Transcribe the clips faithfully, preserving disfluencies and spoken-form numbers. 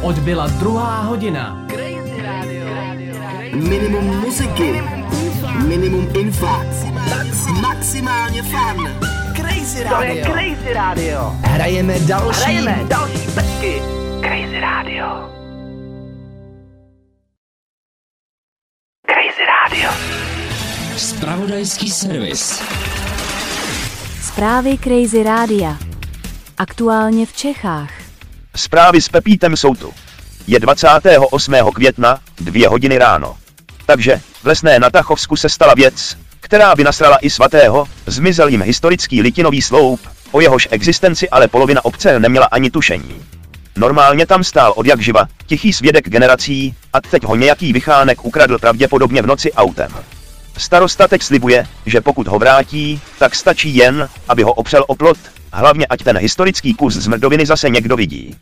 Odbyla druhá hodina. Minimum muziky, minimum info, maximálně fun. Crazy Radio. To je Crazy Radio. Hrajeme další. Hrajeme další pecky. Crazy Radio. Crazy Radio. Zpravodajský servis. Zprávy Crazy Rádia. Aktuálně v Čechách. Zprávy s Pepítem jsou tu. Je dvacátého osmého května, dvě hodiny ráno. Takže v Lesné na Tachovsku se stala věc, která by nasrala i svatého, zmizel jim historický litinový sloup, o jehož existenci ale polovina obce neměla ani tušení. Normálně tam stál odjakživa, tichý svědek generací, a teď ho nějaký vychánek ukradl pravděpodobně v noci autem. Starosta teď slibuje, že pokud ho vrátí, tak stačí jen, aby ho opřel o plot, hlavně ať ten historický kus zmrdoviny zase někdo vidí.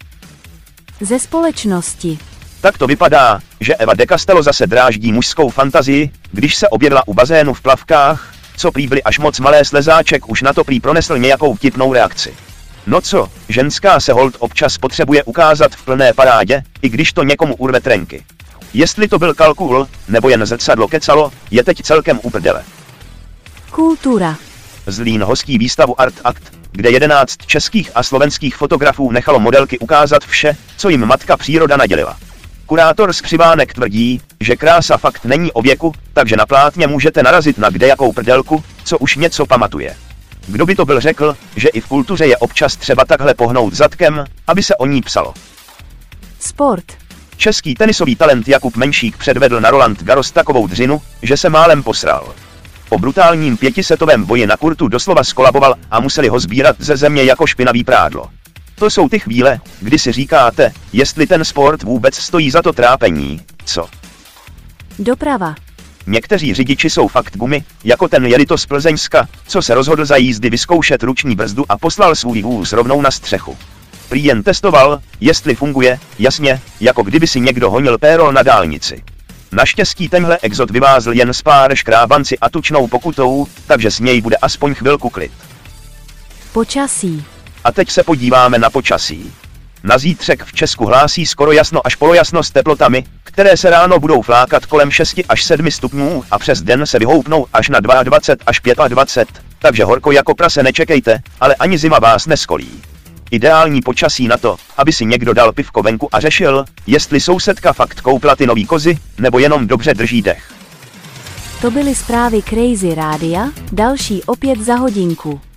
Ze společnosti. Tak to vypadá, že Eva de Castello zase dráždí mužskou fantazii, když se objevila u bazénu v plavkách, co prý byly až moc malé, slezáček už na to prý pronesl nějakou vtipnou reakci. No co, ženská se hold občas potřebuje ukázat v plné parádě, i když to někomu urve trenky. Jestli to byl kalkul, nebo jen zrcadlo kecalo, je teď celkem u prdele. Kultura. Zlín hostí výstavu Art Act, kde jedenáct českých a slovenských fotografů nechalo modelky ukázat vše, co jim matka příroda nadělila. Kurátor Skřivánek tvrdí, že krása fakt není o věku, takže na plátně můžete narazit na kdejakou prdelku, co už něco pamatuje. Kdo by to byl řekl, že i v kultuře je občas třeba takhle pohnout zadkem, aby se o ní psalo. Sport. Český tenisový talent Jakub Menšík předvedl na Roland Garros takovou dřinu, že se málem posral. Po brutálním pětisetovém boji na kurtu doslova skolaboval a museli ho sbírat ze země jako špinavý prádlo. To jsou ty chvíle, kdy si říkáte, jestli ten sport vůbec stojí za to trápení, co? Doprava. Někteří řidiči jsou fakt gumy, jako ten jelito z Plzeňska, co se rozhodl za jízdy vyzkoušet ruční brzdu a poslal svůj vůz rovnou na střechu. Prý jen testoval, jestli funguje, jasně, jako kdyby si někdo honil pérol na dálnici. Naštěstí tenhle exot vyvázl jen s pár škrábanci a tučnou pokutou, takže s něj bude aspoň chvilku klid. Počasí. A teď se podíváme na počasí. Na zítřek v Česku hlásí skoro jasno až polojasno s teplotami, které se ráno budou flákat kolem šesti až sedmi stupňů a přes den se vyhoupnou až na dvacet dva až dvacet pět, takže horko jako prase nečekejte, ale ani zima vás neskolí. Ideální počasí na to, aby si někdo dal pivko venku a řešil, jestli sousedka fakt koupila ty nový kozy, nebo jenom dobře drží dech. To byly zprávy Crazy Rádia, další opět za hodinku.